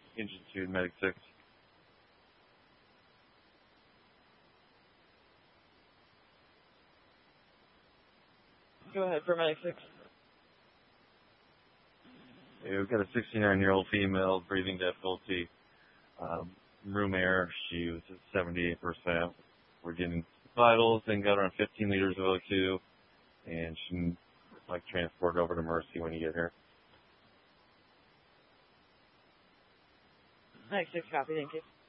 Engine 2, Medic 6. Go ahead for Medic 6. Yeah, we've got a 69-year-old female, breathing difficulty, room air. She was at 78%. We're getting vitals and got around 15 liters of O2, and she like transport over to Mercy when you get here. Medic 6, copy, thank you.